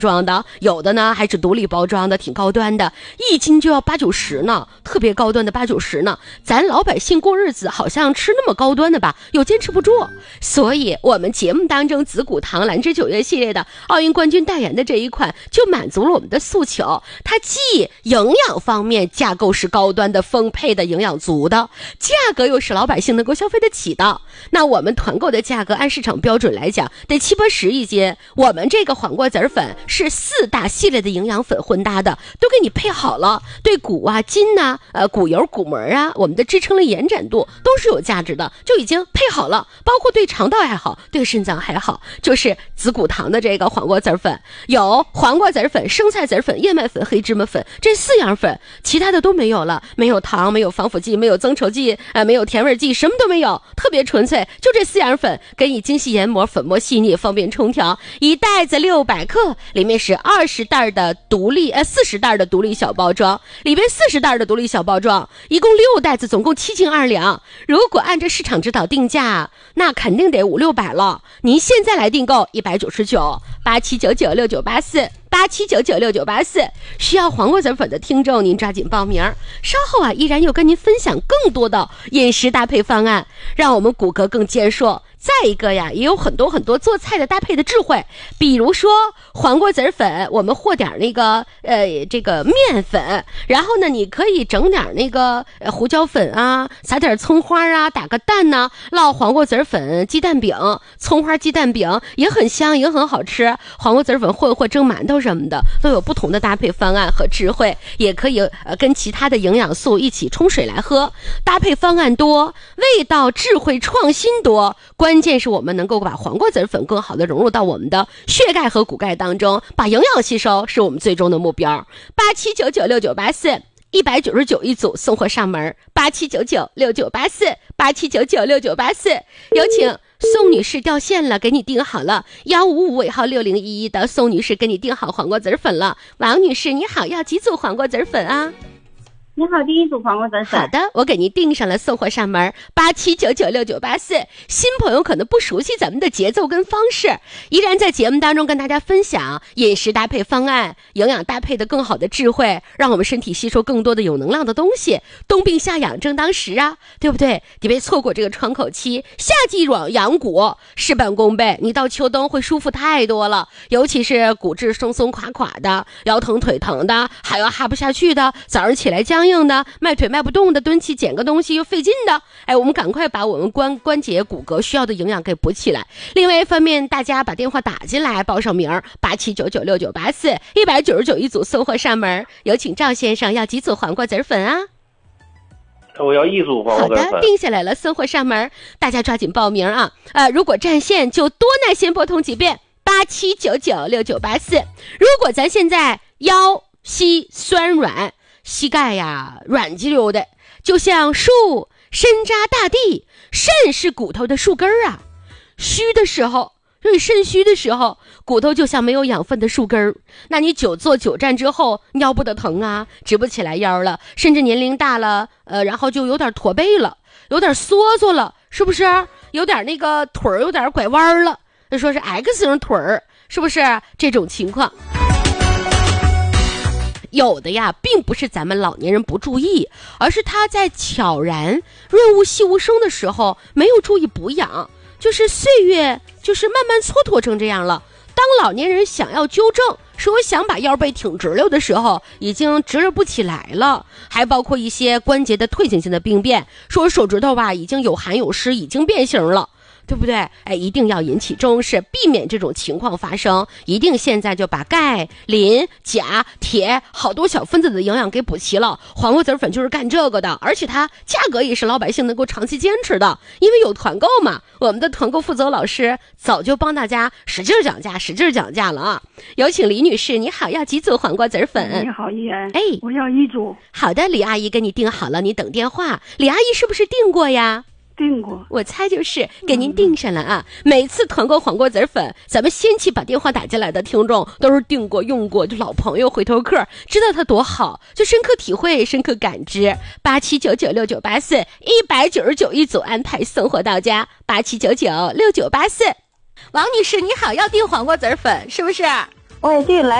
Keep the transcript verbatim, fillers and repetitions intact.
装的，有的呢还是独立包装的，挺高端的，一斤就要八九十呢，特别高端的八九十呢。咱老百姓过日子好像吃那么高端的吧，又坚持不住。所以我们节目当中紫谷堂兰芝九月系列的奥运冠军代言的这一款，就满足了我们的诉求。它既营养方面架构是高端的、丰沛的、营养足的，价格又是老百姓能够消费得起的。那我们团购的价格按市场标准来讲，得七八十一斤。我们这个黄瓜籽粉是四大系列的营养粉混搭的，都给你配好了，对骨啊、筋呐、呃、骨油、骨膜啊，我们的支撑力、延展度都是有价值的，就已经配好了。包括对肠道还好，对肾脏还好，就是紫谷堂的这个黄瓜籽粉，有黄瓜籽粉、生菜籽粉、燕麦粉、黑芝麻粉这四样粉，其他的都没有了，没有糖，没有防腐剂，没有增稠剂，呃，没有甜味剂，什么都没有，特别纯粹，就这四样粉，给你精细研磨，粉末细腻，方便冲调。一袋子六百克，里面是二十袋的独立呃四十袋的独立小包装，里边四十袋的独立小包装，一共六袋子，总共七斤二两。如果按照市场指导定价，那肯定得五六百了。您现在来订购一百九十九，八七九九六九八四。八七九九六九八四，需要黄瓜籽粉的听众，您抓紧报名。稍后啊，依然又跟您分享更多的饮食搭配方案，让我们骨骼更健硕。再一个呀，也有很多很多做菜的搭配的智慧，比如说黄瓜籽粉，我们和点那个呃这个面粉，然后呢，你可以整点那个、呃、胡椒粉啊，撒点葱花啊，打个蛋呐、啊，烙黄瓜籽粉鸡蛋饼，葱花鸡蛋饼也很香，也很好吃。黄瓜籽粉混混蒸馒头什么的，都有不同的搭配方案和智慧，也可以呃跟其他的营养素一起冲水来喝。搭配方案多，味道智慧创新多，关键是我们能够把黄瓜籽粉更好的融入到我们的血钙和骨钙当中，把营养吸收是我们最终的目标。八七九九六九八四，一百九十九一组，送货上门。八七九九六九八四，八七九九六九八四，有请宋女士掉线了，给你订好了幺五五尾号六零一一的宋女士给你订好黄瓜籽粉了。王女士你好，要几组黄瓜籽粉啊？ 你好，第一组黄瓜籽粉。 好的，我给您订上了，送货上门。八七九九六九八四，新朋友可能不熟悉咱们的节奏跟方式，依然在节目当中跟大家分享饮食搭配方案，营养搭配的更好的智慧，让我们身体吸收更多的有能量的东西。冬病夏养正当时啊，对不对？你别错过这个窗口期，夏季养养骨事半功倍，你到秋冬会舒服太多了，尤其是骨质松松垮垮的，腰疼腿疼的，还要哈不下去的，早上起来僵硬的，迈腿迈不动的，蹲起捡个东西又费劲的，哎，我们赶快把我们关关节骨骼需要的营养给补起来。另外一方面，大家把电话打进来报上名，八七九九六九八四，一百九十九一组，送货上门。有请赵先生，要几组黄瓜籽粉啊？ 我要一组黄瓜籽粉。 好的，定下来了，送货上门，大家抓紧报名啊！呃，如果占线就多耐心拨通几遍，八七九九六九八四。如果咱现在腰膝酸软，膝盖呀软叽溜的，就像树深扎大地，肾是骨头的树根儿啊，虚的时候，所以肾虚的时候，骨头就像没有养分的树根儿。那你久坐久站之后，腰部的疼啊，直不起来腰了，甚至年龄大了，呃，然后就有点驼背了，有点缩缩了，是不是？有点那个腿儿有点拐弯了，就说是 X 型腿儿，是不是这种情况？有的呀，并不是咱们老年人不注意，而是他在悄然润物细无声的时候没有注意补养，就是岁月就是慢慢蹉跎成这样了。当老年人想要纠正，说我想把腰背挺直溜的时候，已经直不起来了，还包括一些关节的退行性的病变，说我手指头吧已经有寒有湿，已经变形了，对不对？哎，一定要引起重视，避免这种情况发生。一定现在就把钙、磷、钾、铁好多小分子的营养给补齐了。黄瓜籽粉就是干这个的，而且它价格也是老百姓能够长期坚持的，因为有团购嘛。我们的团购负责老师早就帮大家使劲讲价，使劲讲价了啊！有请李女士，你好，要几组黄瓜籽粉？ 你好，依然。 哎， 我要一组。 好的，李阿姨给你订好了，你等电话。李阿姨是不是订过呀？ 订过， 我猜就是给您订上了啊！嗯、每次团购黄瓜籽粉，咱们先期把电话打进来的听众都是订过、用过，就老朋友、回头客，知道它多好，就深刻体会、深刻感知。八七九九六九八四，一百九十九一组，安排送货到家。八七九九六九八四，王女士你好，要订黄瓜籽粉是不是？ 喂，这个来